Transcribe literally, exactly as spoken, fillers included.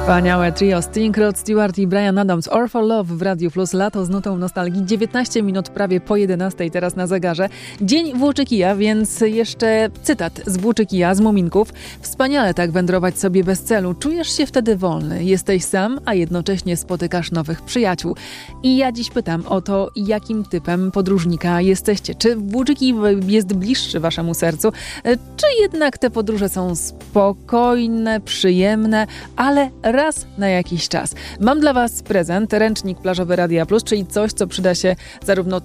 Wspaniałe trio Sting, Rod Stewart i Bryan Adams, All for Love w Radiu Plus. Lato z nutą nostalgii. dziewiętnaście minut prawie po jedenastej teraz na zegarze. Dzień Włóczykija, więc jeszcze cytat z Włóczykija, z Muminków. Wspaniale tak wędrować sobie bez celu. Czujesz się wtedy wolny. Jesteś sam, a jednocześnie spotykasz nowych przyjaciół. I ja dziś pytam o to, jakim typem podróżnika jesteście. Czy Włóczyki jest bliższy waszemu sercu? Czy jednak te podróże są spokojne, przyjemne, ale raz na jakiś czas. Mam dla was prezent, ręcznik plażowy Radia Plus, czyli coś, co przyda się zarówno